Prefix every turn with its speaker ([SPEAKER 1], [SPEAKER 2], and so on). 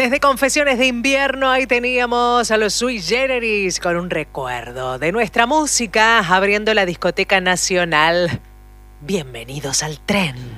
[SPEAKER 1] Desde Confesiones de Invierno, ahí teníamos a los Sui Generis con un recuerdo de nuestra música abriendo la discoteca nacional. Bienvenidos al tren.